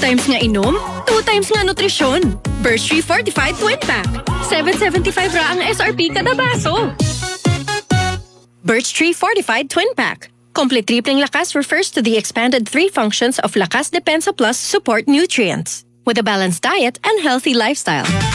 times nga inom, 2 times nga nutrisyon. Birch Tree Fortified Twin Pack. 7.75 ra ang SRP kada baso. Birch Tree Fortified Twin Pack. Complete tripling lakas refers to the expanded 3 functions of Lakas Depensa Plus support nutrients with a balanced diet and healthy lifestyle.